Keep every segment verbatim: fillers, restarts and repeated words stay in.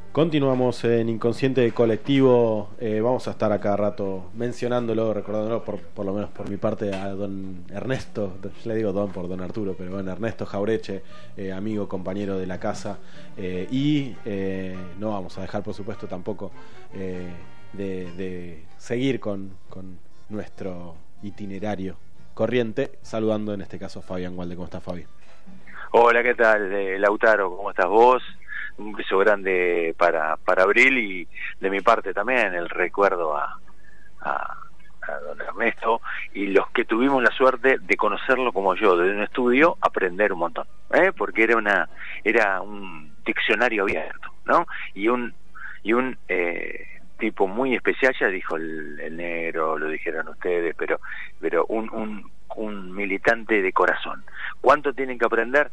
Continuamos en Inconsciente Colectivo. Eh, vamos a estar a cada rato mencionándolo, recordándolo, por, por lo menos por mi parte, a don Ernesto. Le digo don por don Arturo, pero bueno, Ernesto Jaureche, eh, amigo, compañero de la casa. Eh, y eh, no vamos a dejar, por supuesto, tampoco eh, de, de seguir con, con nuestro itinerario corriente, saludando en este caso a Fabián Walde. ¿Cómo estás, Fabi? Hola, ¿qué tal, eh, Lautaro? ¿Cómo estás vos? Un beso grande para para Abril y de mi parte también el recuerdo a, a, a don Ernesto y los que tuvimos la suerte de conocerlo como yo, desde un estudio, aprender un montón, ¿eh? Porque era una era un diccionario abierto, ¿no? Y un y un eh, tipo muy especial, ya dijo el, el negro, lo dijeron ustedes, pero pero un, un un militante de corazón. ¿Cuánto tienen que aprender?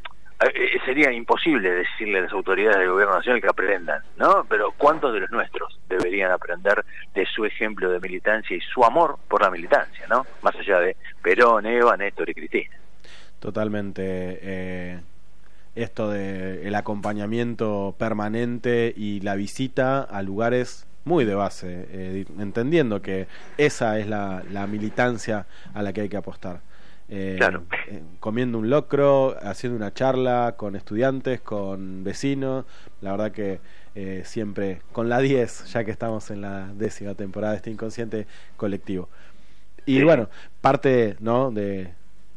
Eh, sería imposible decirle a las autoridades del gobierno nacional que aprendan, ¿no? Pero ¿cuántos de los nuestros deberían aprender de su ejemplo de militancia y su amor por la militancia, ¿no? Más allá de Perón, Eva, Néstor y Cristina. Totalmente. Eh, esto de el acompañamiento permanente y la visita a lugares muy de base, eh, entendiendo que esa es la, la militancia a la que hay que apostar. Eh, claro. eh, comiendo un locro, haciendo una charla con estudiantes, con vecinos, la verdad que eh, siempre con la diez, ya que estamos en la décima temporada de este Inconsciente Colectivo. Y sí, bueno, parte, ¿no?, de,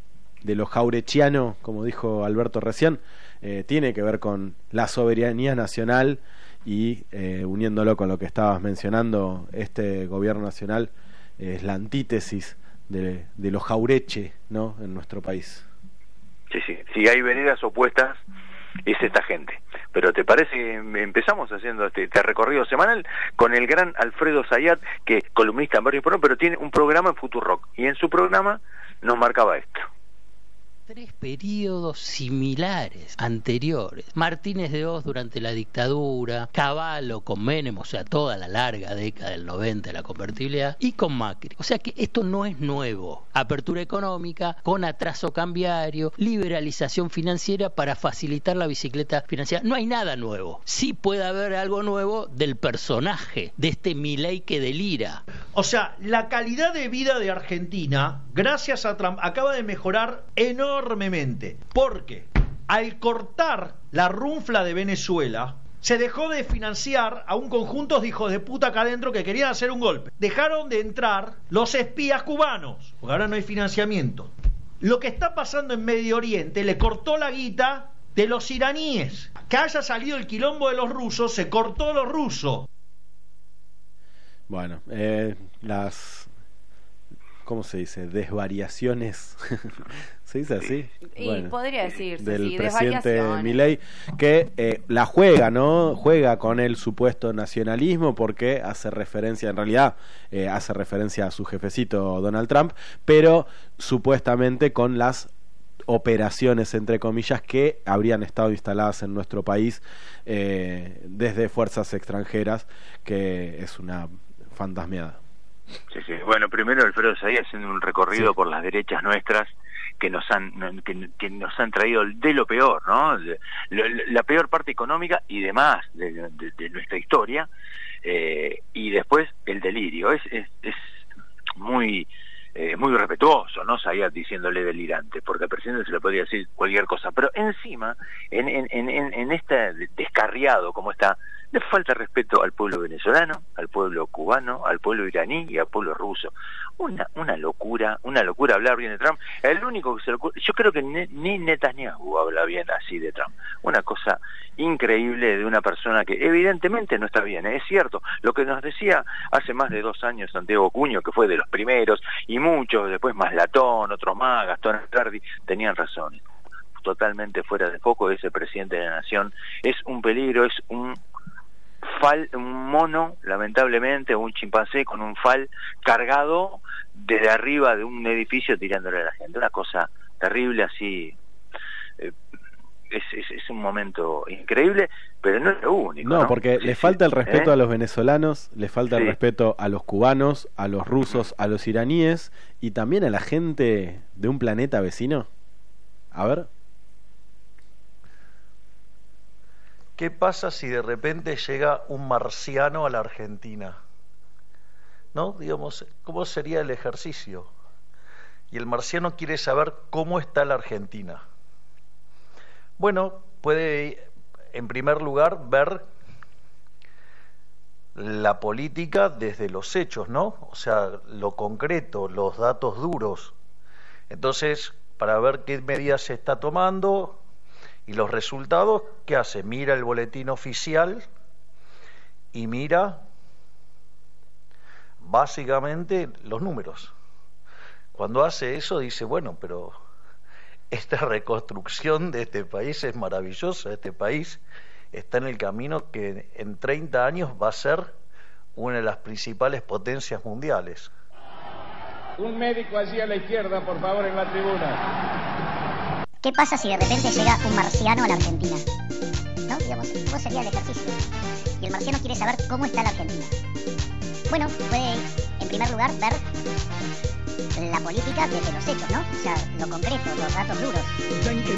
de lo jaurechiano, como dijo Alberto recién, eh, tiene que ver con la soberanía nacional y eh, uniéndolo con lo que estabas mencionando, este gobierno nacional eh, es la antítesis de, de lo jaureche, ¿no?, en nuestro país. Sí, sí, si hay veredas opuestas es esta gente. Pero ¿te parece que empezamos haciendo este, este recorrido semanal con el gran Alfredo Zayat, que es columnista en varios programas, pero tiene un programa en Futurock, y en su programa nos marcaba esto? Tres periodos similares, anteriores. Martínez de Hoz durante la dictadura, Cavallo con Menem, o sea, toda la larga década del noventa, la convertibilidad, y con Macri. O sea que esto no es nuevo. Apertura económica, con atraso cambiario, liberalización financiera para facilitar la bicicleta financiera. No hay nada nuevo. Sí puede haber algo nuevo del personaje, de este Milei que delira. O sea, la calidad de vida de Argentina, gracias a Trump, acaba de mejorar enormemente. enormemente, porque al cortar la runfla de Venezuela se dejó de financiar a un conjunto de hijos de puta acá adentro que querían hacer un golpe. Dejaron de entrar los espías cubanos, porque ahora no hay financiamiento. Lo que está pasando en Medio Oriente le cortó la guita de los iraníes. Que haya salido el quilombo de los rusos, se cortó los rusos. Bueno, eh, las... ¿cómo se dice? Desvariaciones. ¿Se dice así? Y bueno, podría decirse, del sí, presidente Milei, que eh, la juega, ¿no? Juega con el supuesto nacionalismo porque hace referencia, en realidad, eh, hace referencia a su jefecito Donald Trump, pero supuestamente con las operaciones, entre comillas, que habrían estado instaladas en nuestro país eh, desde fuerzas extranjeras, que es una fantasmeada. Sí, sí. Bueno, primero Alfredo Zayat haciendo un recorrido sí. por las derechas nuestras que nos han que, que nos han traído de lo peor, ¿no? De, lo, la peor parte económica y demás de, de, de nuestra historia, eh, y después el delirio. Es, es, es muy eh, muy respetuoso, ¿no? Zayat diciéndole delirante, porque al presidente se le podría decir cualquier cosa, pero encima, en, en, en, en este descarriado como está, le falta respeto al pueblo venezolano, al pueblo cubano, al pueblo iraní y al pueblo ruso. Una una locura, una locura hablar bien de Trump. El único que se lo... Yo creo que ni, ni Netanyahu habla bien así de Trump. Una cosa increíble de una persona que evidentemente no está bien, ¿eh? Es cierto, lo que nos decía hace más de dos años Santiago Cuño, que fue de los primeros, y muchos, después más Latón, otros más, Gastón Alberdi, tenían razón. Totalmente fuera de foco ese presidente de la nación. Es un peligro, es un... fal, un mono, lamentablemente, un chimpancé con un fal cargado desde arriba de un edificio tirándole a la gente. Una cosa terrible, así. Eh, es, es, es un momento increíble, pero no es lo único. No, ¿no? porque sí, le sí. falta el respeto ¿Eh? a los venezolanos, le falta sí. el respeto a los cubanos, a los rusos, a los iraníes y también a la gente de un planeta vecino. A ver. ¿Qué pasa si de repente llega un marciano a la Argentina? ¿No? Digamos, ¿cómo sería el ejercicio? Y el marciano quiere saber cómo está la Argentina. Bueno, puede, en primer lugar, ver la política desde los hechos, ¿no? O sea, lo concreto, los datos duros. Entonces, para ver qué medidas se está tomando y los resultados, ¿qué hace? Mira el boletín oficial y mira básicamente los números. Cuando hace eso dice, bueno, pero esta reconstrucción de este país es maravillosa, este país está en el camino que en treinta años va a ser una de las principales potencias mundiales. Un médico allí a la izquierda, por favor, en la tribuna. ¿Qué pasa si de repente llega un marciano a la Argentina? ¿No? Digamos, ¿cómo sería el ejercicio? Y el marciano quiere saber cómo está la Argentina. Bueno, puede, en primer lugar, ver la política desde los hechos, ¿no? O sea, lo concreto, los datos duros.